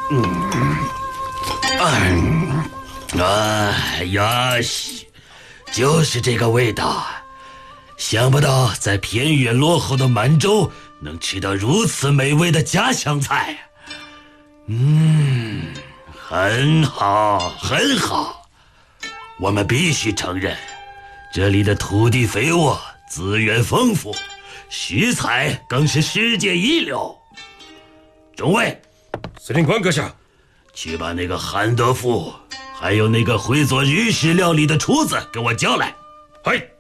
呀西，就是这个味道。想不到在偏远落后的满洲能吃到如此美味的家乡菜。很好，很好。我们必须承认，这里的土地肥沃，资源丰富，食材更是世界一流。中尉， 司令官阁下， 去把那个韩德富，还有那个会做日式料理的厨子给我叫来。 嗨。